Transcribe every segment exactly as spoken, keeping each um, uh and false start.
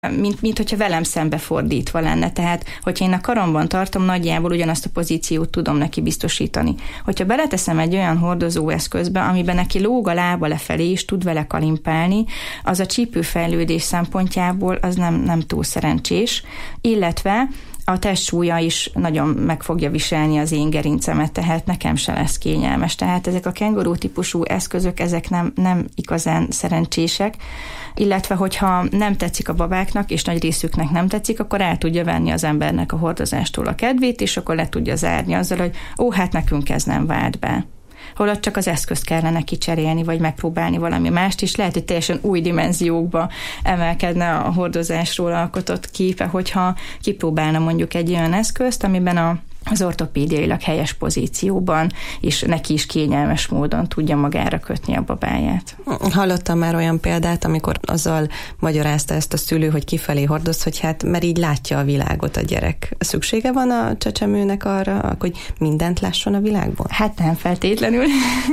mint, mint hogyha velem szembe fordítva lenne. Tehát, hogyha én a karomban tartom, nagyjából ugyanazt a pozíciót tudom neki biztosítani. Hogyha beleteszem egy olyan hordozóeszközbe, amiben neki lóg a lába lefelé, és tud vele kalimpálni, az a csípőfejlődés szempontjából az nem, nem túl szerencsés, illetve a testsúlya is nagyon meg fogja viselni az én gerincemet, tehát nekem se lesz kényelmes. Tehát ezek a kenguru típusú eszközök, ezek nem, nem igazán szerencsések, illetve hogyha nem tetszik a babáknak, és nagy részüknek nem tetszik, akkor el tudja venni az embernek a hordozástól a kedvét, és akkor le tudja zárni azzal, hogy ó, hát nekünk ez nem vált be. Holott csak az eszközt kellene kicserélni, vagy megpróbálni valami mást, és lehet, hogy teljesen új dimenziókba emelkedne a hordozásról alkotott képe, hogyha kipróbálna mondjuk egy olyan eszközt, amiben a az ortopédiailag helyes pozícióban, és neki is kényelmes módon tudja magára kötni a babáját. Hallottam már olyan példát, amikor azzal magyarázta ezt a szülő, hogy kifelé hordoz, hogy hát mert így látja a világot a gyerek. Szüksége van a csecsemőnek arra, hogy mindent lásson a világból? Hát nem feltétlenül.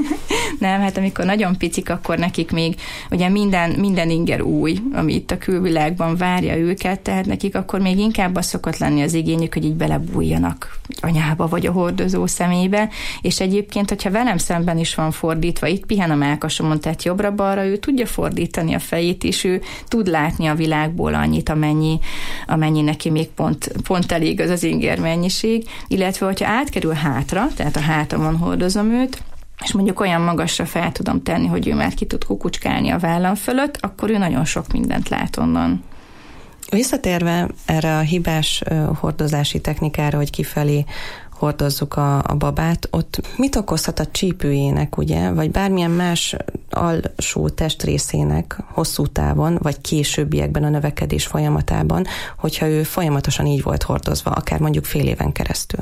Nem, hát amikor nagyon picik, akkor nekik még ugye minden, minden inger új, ami itt a külvilágban várja őket, tehát nekik akkor még inkább az szokott lenni az igényük, hogy így belebújjanak anyába vagy a hordozó szemébe, és egyébként, hogyha velem szemben is van fordítva, itt pihen a mellkasomon, tehát jobbra-balra, ő tudja fordítani a fejét, és ő tud látni a világból annyit, amennyi, amennyi neki még pont, pont elég az az inger mennyiség, illetve, hogyha átkerül hátra, tehát a hátamon hordozom őt, és mondjuk olyan magasra fel tudom tenni, hogy ő már ki tud kukucskálni a vállam fölött, akkor ő nagyon sok mindent lát onnan. Visszatérve erre a hibás hordozási technikára, hogy kifelé hordozzuk a, a babát, ott mit okozhat a csípőjének, ugye, vagy bármilyen más alsó testrészének hosszú távon, vagy későbbiekben a növekedés folyamatában, hogyha ő folyamatosan így volt hordozva, akár mondjuk fél éven keresztül?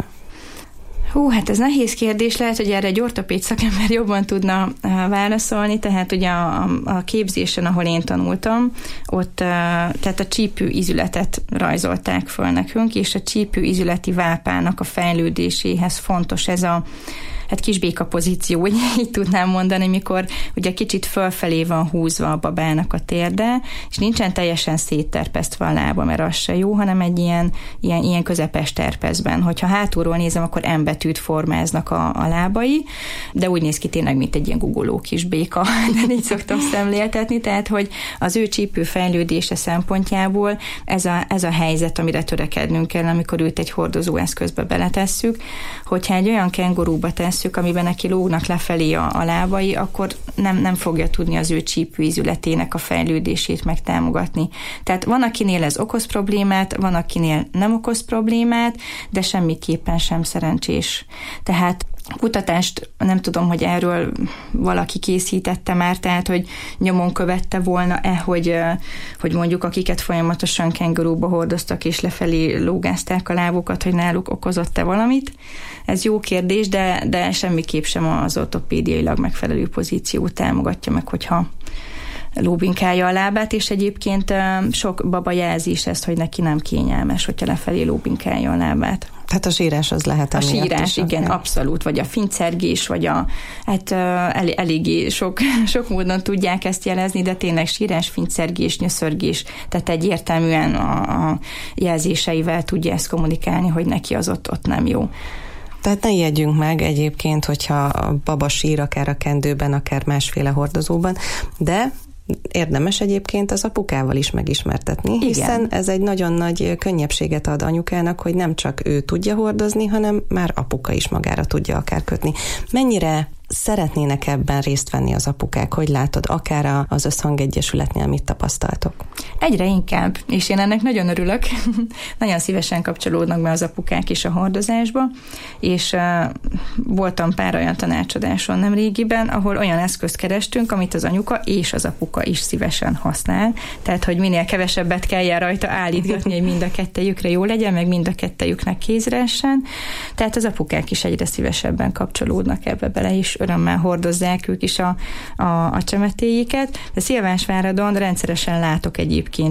Hú, hát ez nehéz kérdés, lehet, hogy erre egy ortopéd szakember jobban tudna válaszolni, tehát ugye a, a képzésen, ahol én tanultam, ott tehát a csípőizületet rajzolták föl nekünk, és a csípőizületi vápának a fejlődéséhez fontos ez a hát kisbéka pozíció, így tudnám mondani, mikor ugye kicsit fölfelé van húzva a babának a térde, és nincsen teljesen szétterpesztve a lába, mert az se jó, hanem egy ilyen, ilyen, ilyen közepes terpeszben. Hogyha hátulról nézem, akkor M betűt formáznak a, a lábai, de úgy néz ki tényleg, mint egy ilyen gugoló kisbéka, de így szoktam szemléltetni, tehát, hogy az ő csípő fejlődése szempontjából ez a, ez a helyzet, amire törekednünk kell, amikor őt egy hordozó eszközbe beletesszük, hogyha egy olyan kengurúba tesz, amiben neki lógnak lefelé a, a lábai, akkor nem, nem fogja tudni az ő csípőizületének a fejlődését megtámogatni. Tehát van, akinél ez okoz problémát, van, akinél nem okoz problémát, de semmiképpen sem szerencsés. Tehát kutatást nem tudom, hogy erről valaki készítette már, tehát, hogy nyomon követte volna-e, hogy, hogy mondjuk akiket folyamatosan kengurúba hordoztak és lefelé lógázták a lábukat, hogy náluk okozott-e valamit. Ez jó kérdés, de, de semmiképp sem az ortopédiailag megfelelő pozíciót támogatja meg, hogyha lóbinkálja a lábát, és egyébként sok baba jelzi is ezt, hogy neki nem kényelmes, hogyha lefelé lóbinkálja a lábát. Tehát a sírás az lehet a sírás, igen, akár. Abszolút, vagy a fincergés, vagy a, hát el, eléggé sok, sok módon tudják ezt jelezni, de tényleg sírás, fincergés, nyöszörgés, tehát egyértelműen a, a jelzéseivel tudja ezt kommunikálni, hogy neki az ott, ott nem jó. Tehát ne ijedjünk meg egyébként, hogyha a baba sír, akár a kendőben, akár másféle hordozóban, de érdemes egyébként az apukával is megismertetni, igen. Hiszen ez egy nagyon nagy könnyebbséget ad anyukának, hogy nem csak ő tudja hordozni, hanem már apuka is magára tudja akár kötni. Mennyire szeretnének ebben részt venni az apukák? Hogy látod, akár az Összhangegyesületnél mit tapasztaltok? Egyre inkább, és én ennek nagyon örülök. Nagyon szívesen kapcsolódnak be az apukák is a hordozásba, és uh, voltam pár olyan tanácsadáson nemrégiben, ahol olyan eszközt kerestünk, amit az anyuka és az apuka is szívesen használ. Tehát, hogy minél kevesebbet kelljen rajta állítgatni, hogy mind a kettejükre jó legyen, meg mind a kettejüknek kézre essen. Tehát az apukák is egyre szívesebben kapcsolódnak ebbe bele, és örömmel hordozzák ők is a, a, a csemetéiket. De Szilvásváradon rendszeresen látok egyébként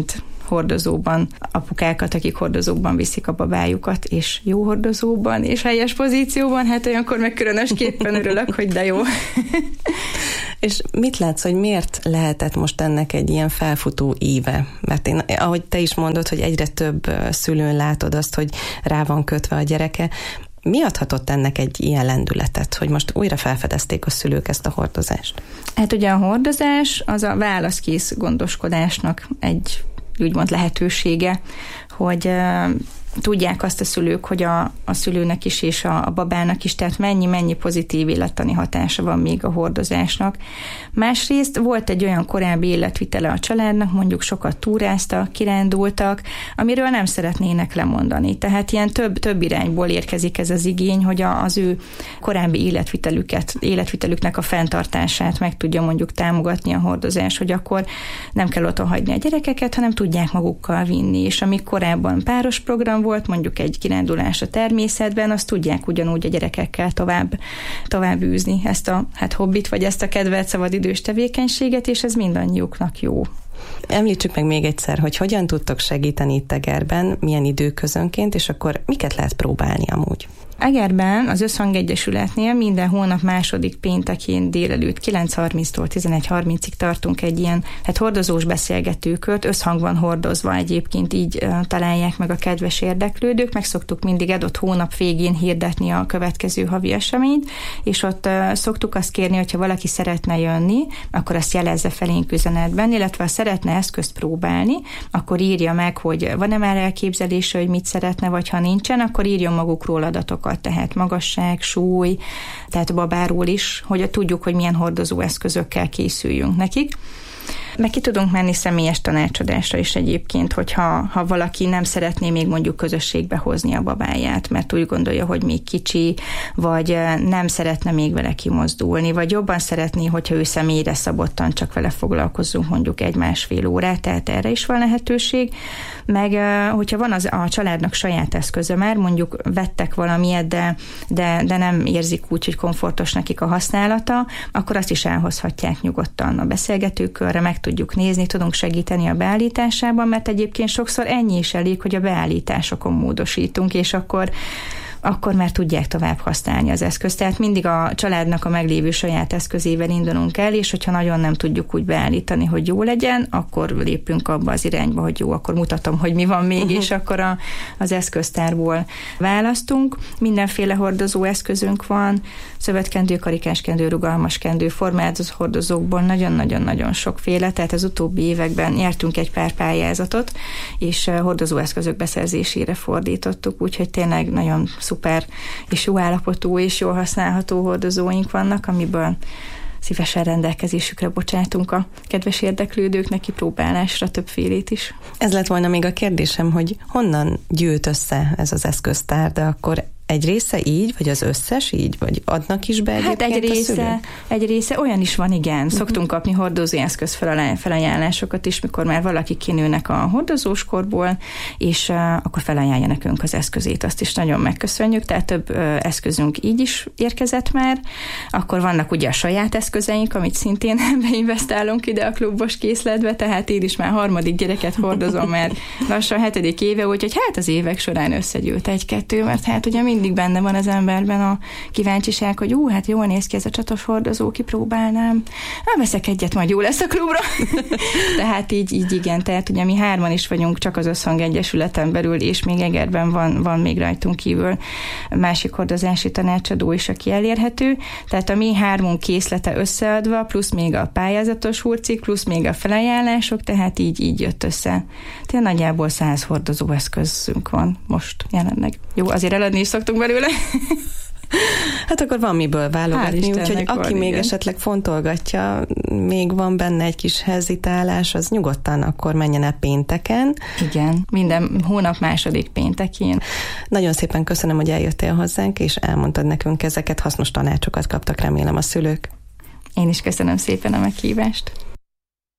hordozóban apukákat, akik hordozóban viszik a babájukat, és jó hordozóban, és helyes pozícióban, hát olyankor meg különösképpen örülök, hogy de jó. És mit látsz, hogy miért lehetett most ennek egy ilyen felfutó íve? Mert én, ahogy te is mondod, hogy egyre több szülőn látod azt, hogy rá van kötve a gyereke, mi adhatott ennek egy ilyen lendületet, hogy most újra felfedezték a szülők ezt a hordozást? Hát ugye a hordozás az a válaszkész gondoskodásnak egy úgymond lehetősége, hogy uh, tudják azt a szülők, hogy a, a szülőnek is és a, a babának is, tehát mennyi-mennyi pozitív élettani hatása van még a hordozásnak. Másrészt volt egy olyan korábbi életvitele a családnak, mondjuk sokat túráztak, kirándultak, amiről nem szeretnének lemondani. Tehát ilyen több, több irányból érkezik ez az igény, hogy a, az ő korábbi életvitelüket, életvitelüknek a fenntartását meg tudja mondjuk támogatni a hordozás, hogy akkor nem kell otthon hagyni a gyerekeket, hanem tudják magukkal vinni. És amíg korábban páros program volt, mondjuk egy kirándulás a természetben, azt tudják ugyanúgy a gyerekekkel tovább, tovább űzni ezt a hát hobbit, vagy ezt a kedvelt szabadidős tevékenységet, és ez mindannyiuknak jó. Említsük meg még egyszer, hogy hogyan tudtok segíteni itt Egerben, milyen időközönként, és akkor miket lehet próbálni amúgy? Egerben az Összhang Egyesületnél minden hónap második péntekén délelőtt kilenc harminctól tizenegy harmincig tartunk egy ilyen hát hordozós beszélgetőkört, összhangban hordozva egyébként így uh, találják meg a kedves érdeklődők, meg szoktuk mindig adott hónap végén hirdetni a következő havi eseményt, és ott uh, szoktuk azt kérni, hogyha valaki szeretne jönni, akkor azt jelezze felénk üzenetben, illetve ha szeretne eszközt próbálni, akkor írja meg, hogy van-e már elképzelése, hogy mit szeretne, vagy ha nincsen, akkor írjon magukról adatokat, tehát magasság, súly, tehát babáról is, hogy tudjuk, hogy milyen hordozó eszközökkel készüljünk nekik. Meg ki tudunk menni személyes tanácsadásra is egyébként, hogyha ha valaki nem szeretné még mondjuk közösségbe hozni a babáját, mert úgy gondolja, hogy még kicsi, vagy nem szeretne még vele kimozdulni, vagy jobban szeretné, hogyha ő személyre szabottan csak vele foglalkozzunk mondjuk egy-másfél órát, tehát erre is van lehetőség. Meg hogyha van az, a családnak saját eszköze már, mondjuk vettek valamilyet, de, de, de nem érzik úgy, hogy komfortos nekik a használata, akkor azt is elhozhatják nyugodtan a beszélgetőkörre, meg tudjuk nézni, tudunk segíteni a beállításában, mert egyébként sokszor ennyi is elég, hogy a beállításokon módosítunk, és akkor akkor már tudják tovább használni az eszközt. Tehát mindig a családnak a meglévő saját eszközével indulunk el, és hogyha nagyon nem tudjuk úgy beállítani, hogy jó legyen, akkor lépünk abba az irányba, hogy jó, akkor mutatom, hogy mi van még, uh-huh. és akkor a, az eszköztárból választunk. Mindenféle hordozó eszközünk van, szövetkendő, karikáskendő, rugalmaskendő, formázott hordozókból nagyon-nagyon-nagyon sokféle, tehát az utóbbi években nyertünk egy pár pályázatot, és hordozó eszközök beszerzésére fordítottuk, úgyhogy tényleg nagyon szuper és jó állapotú és jól használható hordozóink vannak, amiből szívesen rendelkezésükre bocsátunk a kedves érdeklődőknek kipróbálásra többfélét is. Ez lett volna még a kérdésem, hogy honnan gyűlt össze ez az eszköztár, de akkor egy része így, vagy az összes így, vagy adnak is be egyébként hát egy része, a szülők? egy része olyan is van, igen. Szoktunk kapni hordozó eszköz felajánlásokat is, mikor már valaki kinőnek a hordozóskorból, és uh, akkor felajánlja nekünk az eszközét, azt is nagyon megköszönjük, tehát több uh, eszközünk így is érkezett már. Akkor vannak ugye a saját eszközeink, amit szintén beinvestálunk ide a klubos készletbe, tehát én is már harmadik gyereket hordozom, mert lassan hetedik éve, úgyhogy hát az évek során összegyűlt egy-kettő, mert hát ugye mindig benne van az emberben a kíváncsiság, hogy ú, hát jól néz ki ez a csatos hordozó, kipróbálnám. Hát veszek egyet, majd jó lesz a klubra. Tehát így, így igen, tehát ugye mi hárman is vagyunk csak az Összhang Egyesületen belül, és még Egerben van, van még rajtunk kívül másik hordozási tanácsadó is, aki elérhető. Tehát a mi hármunk készlete összeadva, plusz még a pályázatos hurcik, plusz még a felajánlások, tehát így, így jött össze. Tehát nagyjából száz hordozó eszközünk van most jelenleg. Jó, azért eladni is szoktunk belőle. Hát akkor van miből válogatni, úgyhogy aki van, még igen. esetleg fontolgatja, még van benne egy kis hezitálás, az nyugodtan akkor menjen el pénteken. Igen, minden hónap második péntekén. Nagyon szépen köszönöm, hogy eljöttél hozzánk, és elmondtad nekünk ezeket, hasznos tanácsokat kaptak, remélem a szülők. Én is köszönöm szépen a meghívást.